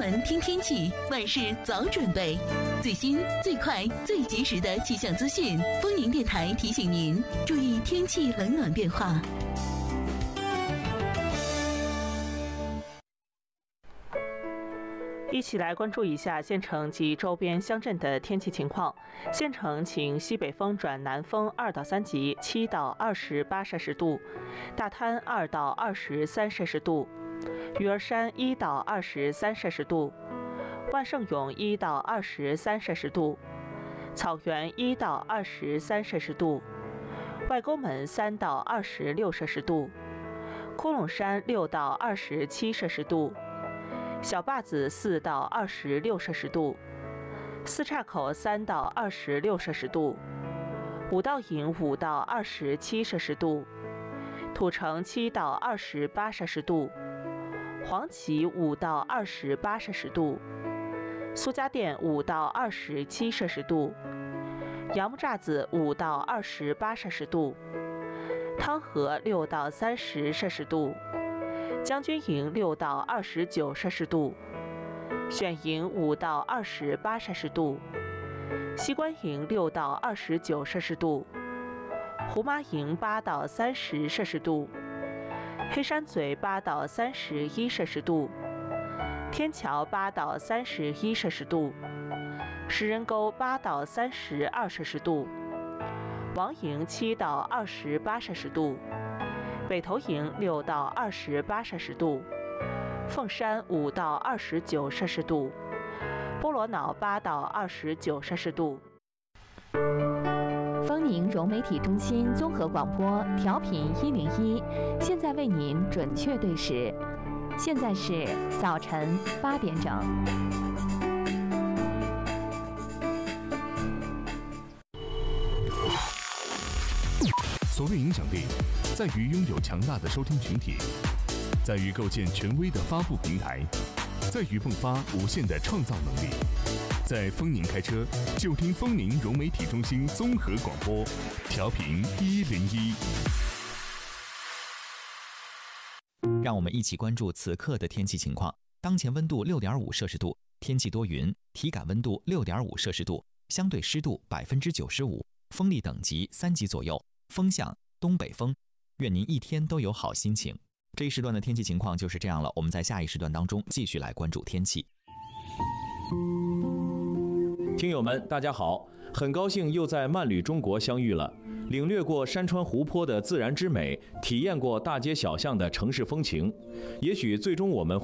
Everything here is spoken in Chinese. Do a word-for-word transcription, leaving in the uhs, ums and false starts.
闻听天气，万事早准备。最新、最快、最及时的气象资讯，丰宁电台提醒您注意天气冷暖变化。 一起来关注一下县城及周边乡镇的天气情况。县城晴，西北风转南风二到三级，七到二十八摄氏度；大滩二到二十三摄氏度；鱼儿山一到二十三摄氏度；万盛涌一到二十三摄氏度；草原一到二十三摄氏度；外沟门三到二十六摄氏度；窟窿山六到二十七摄氏度。小坝子四到二十六摄氏度，四岔口三到二十六摄氏度，五道营五到二十七摄氏度，土城七到二十八摄氏度，黄岐五到二十八摄氏度，苏家店五到二十七摄氏度，杨木栅子五到二十八摄氏度，汤河六到三十摄氏度。将军营六到二十九摄氏度，选营五到二十八摄氏度，西关营六到二十九摄氏度，胡麻营八到三十摄氏度，黑山嘴八到三十一摄氏度，天桥八到三十一摄氏度，石人沟八到三十二摄氏度，王营七到二十八摄氏度。北头营六到二十八摄氏度，凤山五到二十九摄氏度，波罗瑙八到二十九摄氏度。 丰宁融媒体中心综合广播调频一零一，现在为您准确对时，现在是早晨八点整。 所谓影响力，在于拥有强大的收听群体，在于构建权威的发布平台，在于迸发无限的创造能力。在丰宁开车，就听丰宁融媒体中心综合广播，调频一零一。 让我们一起关注此刻的天气情况。当前温度六点五摄氏度，天气多云，体感温度六点五摄氏度，相对湿度百分之九十五，风力等级三级左右。风向东北风，愿您一天都有好心情。这一时段的天气情况就是这样了，我们在下一时段当中继续来关注天气。 听友们，大家好，很高兴又在漫旅中国相遇了。领略过山川湖泊的自然之美，体验过大街小巷的城市风情，也许最终我们